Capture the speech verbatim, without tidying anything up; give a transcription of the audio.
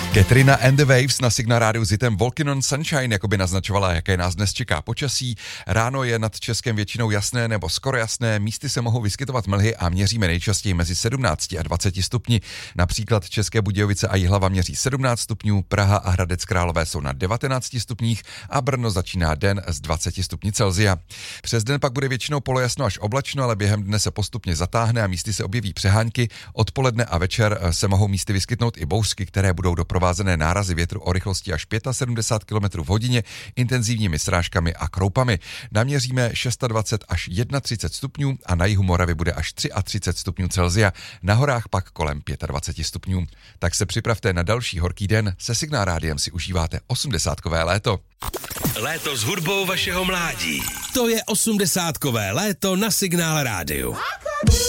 Katrina and the Waves na Signál rádiu s hitem Walking on Sunshine jakoby naznačovala, jaké nás dnes čeká počasí. Ráno je nad Českem většinou jasné nebo skoro jasné, místy se mohou vyskytovat mlhy a měříme nejčastěji mezi sedmnácti a dvaceti stupni. Například České Budějovice a Jihlava měří sedmnáct stupňů, Praha a Hradec Králové jsou na devatenácti stupních a Brno začíná den s dvaceti stupni Celsia. Přes den pak bude většinou polojasno až oblačno, ale během dne se postupně zatáhne a místy se objeví přehánky. Odpoledne a večer se mohou místy vyskytnout i bouřky, které budou doprovázené nárazy větru o rychlosti až sedmdesát pět kilometrů v hodině, intenzivními srážkami a kroupami. Naměříme dvacet šest až třicet jedna stupňů a na jihu Moravy bude až třicet tři stupňů Celsia, na horách pak kolem dvacet pět stupňů. Tak se připravte na další horký den, se Signál rádiem si užíváte osmdesátkové léto. Léto s hudbou vašeho mládí. To je osmdesátkové léto na Signál rádiu.